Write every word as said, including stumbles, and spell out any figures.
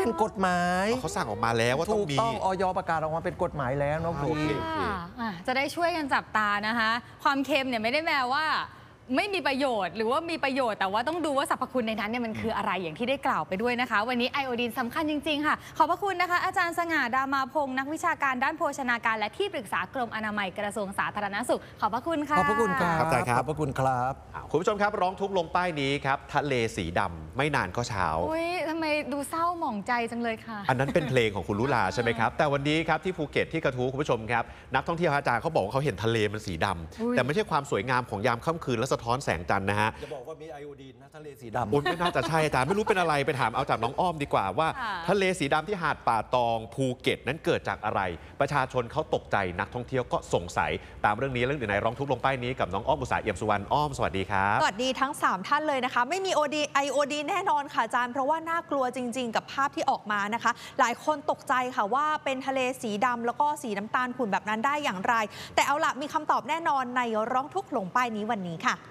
เป็นกฎหมายเขาสั่งออกมาแล้วว่าต้องมีถูกต้องอย.ประกาศออกมาเป็นกฎหมายแล้วน้องพีจะได้ช่วยกันจับตานะคะความเค็มเนี่ยไม่ได้แปลว่าไม่มีประโยชน์หรือว่ามีประโยชน์แต่ว่าต้องดูว่าสรรพคุณในนั้นเนี่ยมันคืออะไรอย่างที่ได้กล่าวไปด้วยนะคะวันนี้ไอโอดีนสำคัญจริงๆค่ะขอบพระคุณนะคะอาจารย์สง่าดามาพงศ์นักวิชาการด้านโภชนาการและที่ปรึกษากรมอนามัยกระทรวงสาธารณสุขขอบพระคุณค่ะขอบพระคุณครับขอบพระคุณครับคุณผู้ชมครับร้องทุกข์ลงป้ายนี้ครับทะเลสีดำไม่นานก็เช้าอุ้ยทำไมดูเศร้าหมองใจจังเลยค่ะอันนั้นเป็นเพลงของคุณลุลาใช่ไหมครับแต่วันนี้ครับที่ภูเก็ตที่กระทู้คุณผู้ชมครับนักท่องเที่ยวอาจารย์เขาบอกว่าเขาเห็นทะเลมันสีดำแต่ไม่ใช่ความสวยงามของยามค่ำคืนและสะท้อนแสงจันทร์นะฮะจะบอกว่ามีไอโอดีนนะทะเลสีดำอุ้ยไม่น่าจะใช่อาจารย์ไม่รู้เป็นอะไรไปถามเอาจากน้องอ้อมดีกว่าว่าทะเลสีดำที่หาดป่าตองภูเก็ตนั้นเกิดจากอะไรประชาชนเขาตกใจนักท่องเที่ยวก็สงสัยตามเรื่องนี้เรื่องอื่นในร้องทุกข์ลงป้ายนี้กับน้องอ้อมอุตสาหเอี่ยมสุวรรณอ้อมสวัสดีครับสวัสดีทั้งสามท่านเลยนะคะไม่มีโอดีไอโอดีแน่นอนค่ะอาจารย์เพราะว่าน่ากลัวจริงๆกับภาพที่ออกมานะคะหลายคนตกใจค่ะว่าเป็นทะเลสีดำแล้วก็สีน้ำตาลขุ่นแบบนั้นได้อย่างไรแต่เอาละมีคำตอบแน่นอนในร้องทุกข์ลงป้ายนี้วันนี้ค่ะ